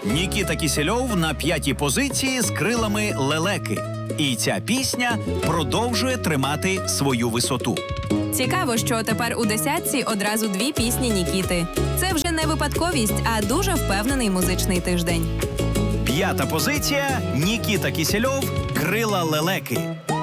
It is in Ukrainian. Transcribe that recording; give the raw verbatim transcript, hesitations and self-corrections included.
Нікіта Кісельов на п'ятій позиції з крилами лелеки. І ця пісня продовжує тримати свою висоту. Цікаво, що тепер у десятці одразу дві пісні Нікіти. Це вже не випадковість, а дуже впевнений музичний тиждень. П'ята позиція – Нікіта Кісельов «Крила лелеки».